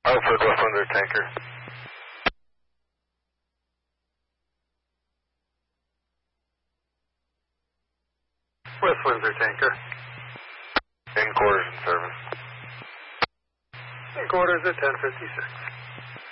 Alfred, West Windsor tanker. West Windsor tanker. In quarters in service. In quarters at 10:56.